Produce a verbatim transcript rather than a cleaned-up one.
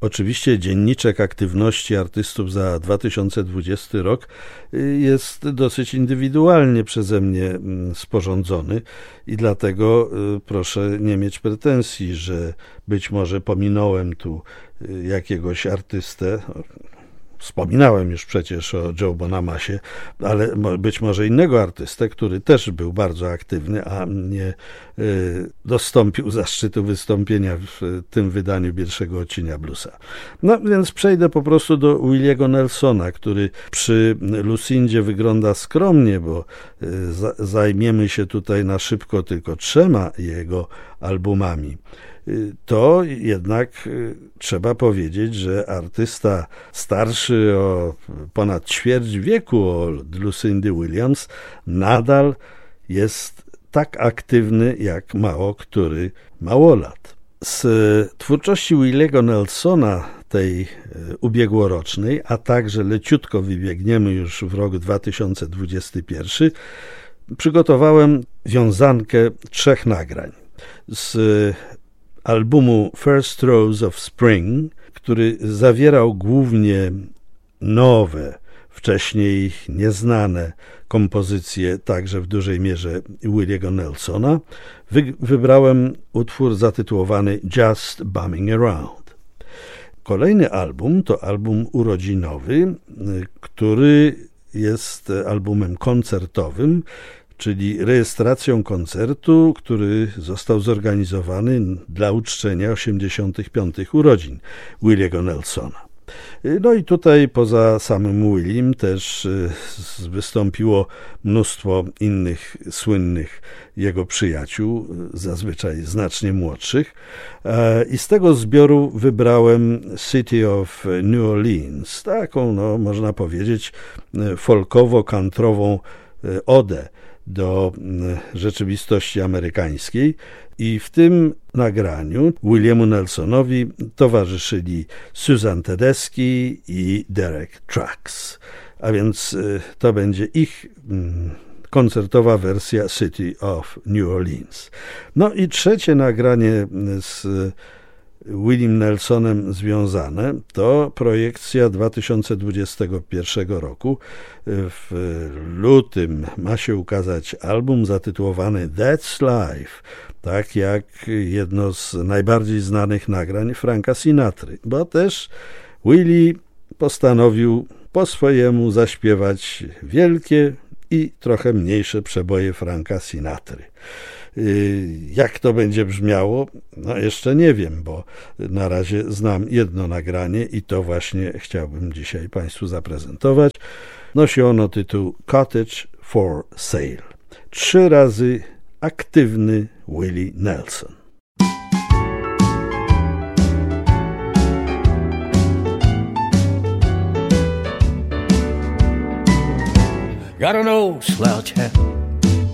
Oczywiście dzienniczek aktywności artystów za dwa tysiące dwudziesty rok jest dosyć indywidualnie przeze mnie sporządzony i dlatego proszę nie mieć pretensji, że być może pominąłem tu jakiegoś artystę. Wspominałem już przecież o Joe Bonamasie, ale być może innego artystę, który też był bardzo aktywny, a nie y, dostąpił zaszczytu wystąpienia w tym wydaniu pierwszego odcienia bluesa. No więc przejdę po prostu do Williego Nelsona, który przy Lucindzie wygląda skromnie, bo y, za, zajmiemy się tutaj na szybko tylko trzema jego albumami. To jednak trzeba powiedzieć, że artysta starszy o ponad ćwierć wieku od Lucindy Williams nadal jest tak aktywny jak mało który małolat. Z twórczości Williego Nelsona, tej ubiegłorocznej, a także leciutko wybiegniemy już w rok dwa tysiące dwudziesty pierwszy, przygotowałem wiązankę trzech nagrań. Z albumu First Rose of Spring, który zawierał głównie nowe, wcześniej nieznane kompozycje, także w dużej mierze Williego Nelsona, wy- wybrałem utwór zatytułowany Just Bumming Around. Kolejny album to album urodzinowy, który jest albumem koncertowym, czyli rejestracją koncertu, który został zorganizowany dla uczczenia osiemdziesiątych piątych urodzin Williego Nelsona. No i tutaj poza samym Willim też wystąpiło mnóstwo innych słynnych jego przyjaciół, zazwyczaj znacznie młodszych. I z tego zbioru wybrałem City of New Orleans, taką, no, można powiedzieć, folkowo-kantrową odę do rzeczywistości amerykańskiej i w tym nagraniu Williamu Nelsonowi towarzyszyli Susan Tedeschi i Derek Trucks, a więc to będzie ich koncertowa wersja City of New Orleans. No i trzecie nagranie z Willim Nelsonem związane to projekcja dwa tysiące dwudziestego pierwszego roku. W lutym ma się ukazać album zatytułowany That's Life, tak jak jedno z najbardziej znanych nagrań Franka Sinatry, bo też Willie postanowił po swojemu zaśpiewać wielkie i trochę mniejsze przeboje Franka Sinatry. Jak to będzie brzmiało? No jeszcze nie wiem, bo na razie znam jedno nagranie i to właśnie chciałbym dzisiaj Państwu zaprezentować. Nosi ono tytuł Cottage for Sale. Trzy razy aktywny Willie Nelson. Got an old slouch hat